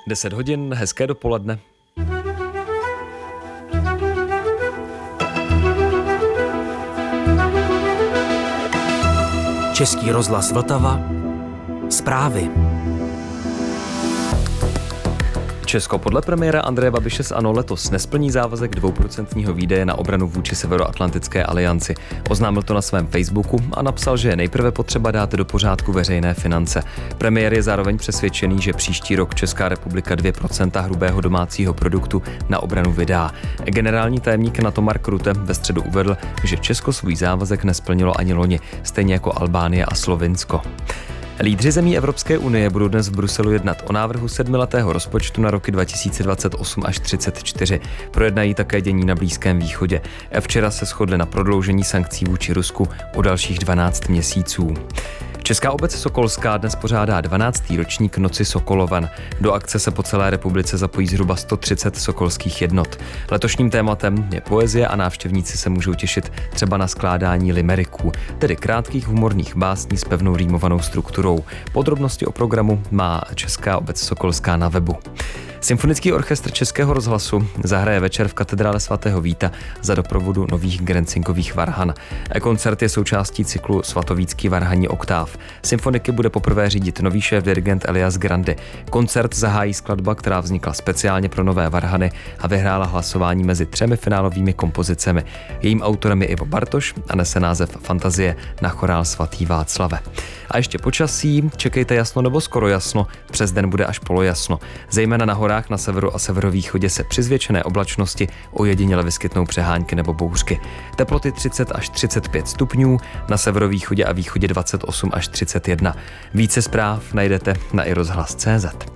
10 hodin, hezké dopoledne. Český rozhlas Vltava. Zprávy. Česko podle premiéra Andreje Babiše z ANO letos nesplní závazek 2% výdaje na obranu vůči Severoatlantické alianci. Oznámil to na svém Facebooku a napsal, že je nejprve potřeba dát do pořádku veřejné finance. Premiér je zároveň přesvědčený, že příští rok Česká republika 2% hrubého domácího produktu na obranu vydá. Generální tajemník NATO Mark Rutte ve středu uvedl, že Česko svůj závazek nesplnilo ani loni, stejně jako Albánie a Slovinsko. Lídři zemí Evropské unie budou dnes v Bruselu jednat o návrhu sedmiletého rozpočtu na roky 2028 až 34. Projednají také dění na Blízkém východě. Včera se shodli na prodloužení sankcí vůči Rusku o dalších 12 měsíců. Česká obec Sokolská dnes pořádá 12. ročník Noci Sokolovan. Do akce se po celé republice zapojí zhruba 130 sokolských jednot. Letošním tématem je poezie a návštěvníci se můžou těšit třeba na skládání limeriků, tedy krátkých humorných básní s pevnou rýmovanou strukturou. Podrobnosti o programu má Česká obec Sokolská na webu. Symfonický orchestr Českého rozhlasu zahraje večer v katedrále svatého Víta za doprovodu nových Grencingových varhan. Koncert je součástí cyklu Svatovícký varhanní oktáv. Symfoniky bude poprvé řídit nový šéf-dirigent Elias Grande. Koncert zahájí skladba, která vznikla speciálně pro nové varhany a vyhrála hlasování mezi 3 finálovými kompozicemi. Jejím autorem je Ivo Bartoš a nese název Fantazie na chorál svatý Václave. A ještě počasí, čekejte jasno nebo skoro jasno, přes den bude až polojasno. Zejména na horách na severu a severovýchodě se při zvětšené oblačnosti ojediněle vyskytnou přehánky nebo bouřky. Teploty 30 až 35 stupňů, na severovýchodě a východě 28 až 31. Více zpráv najdete na iRozhlas.cz.